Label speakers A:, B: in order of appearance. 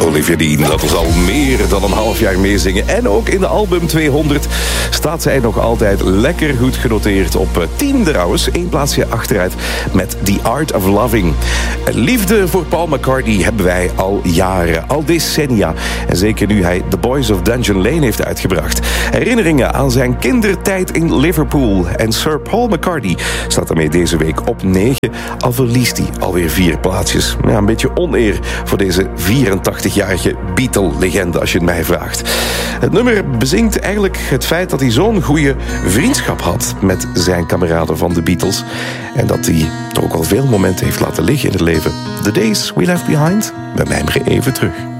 A: Olivia Dean laat ons al meer dan een half jaar meezingen. En ook in de album 200 staat zij nog altijd lekker goed genoteerd. Op 10 trouwens, 1 plaatsje achteruit met The Art of Loving. Liefde voor Paul McCartney hebben wij al jaren, al decennia. En zeker nu hij The Boys of Dungeon Lane heeft uitgebracht. Herinneringen aan zijn kindertijd in Liverpool. En Sir Paul McCartney staat daarmee deze week op 9. Al verliest hij alweer 4 plaatsjes. Ja, een beetje oneer voor deze 84-jarige Beatle-legende, als je het mij vraagt. Het nummer bezingt eigenlijk het feit dat hij zo'n goede vriendschap had met zijn kameraden van de Beatles. En dat hij toch ook al veel momenten heeft laten liggen in het leven. The Days We Left Behind, bij mij even terug.